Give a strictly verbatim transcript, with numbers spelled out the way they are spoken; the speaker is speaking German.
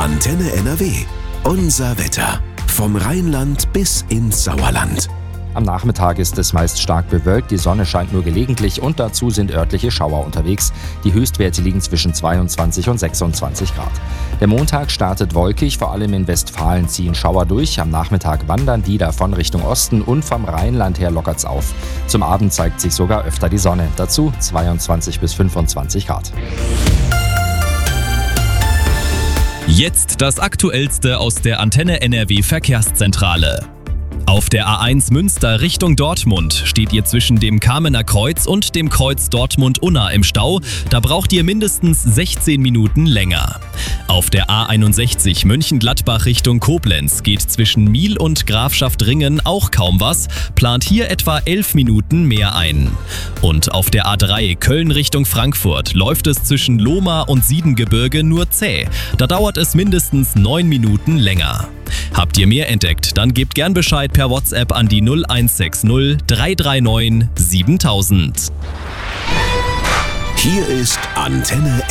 Antenne N R W. Unser Wetter. Vom Rheinland bis ins Sauerland. Am Nachmittag ist es meist stark bewölkt, die Sonne scheint nur gelegentlich und dazu sind örtliche Schauer unterwegs. Die Höchstwerte liegen zwischen zweiundzwanzig und sechsundzwanzig Grad. Der Montag startet wolkig, vor allem in Westfalen ziehen Schauer durch. Am Nachmittag wandern die davon Richtung Osten und vom Rheinland her lockert's auf. Zum Abend zeigt sich sogar öfter die Sonne. Dazu zweiundzwanzig bis fünfundzwanzig Grad. Jetzt das Aktuellste aus der Antenne N R W Verkehrszentrale. Auf der A eins Münster Richtung Dortmund steht ihr zwischen dem Kamener Kreuz und dem Kreuz Dortmund-Unna im Stau. Da braucht ihr mindestens sechzehn Minuten länger. Auf der A einundsechzig Mönchengladbach Richtung Koblenz geht zwischen Miel und Grafschaft-Ringen auch kaum was, plant hier etwa elf Minuten mehr ein. Und auf der A drei Köln Richtung Frankfurt läuft es zwischen Lohmar und Siedengebirge nur zäh. Da dauert es mindestens neun Minuten länger. Habt ihr mehr entdeckt, dann gebt gern Bescheid per WhatsApp an die null eins sechs null drei drei neun siebentausend. Hier ist Antenne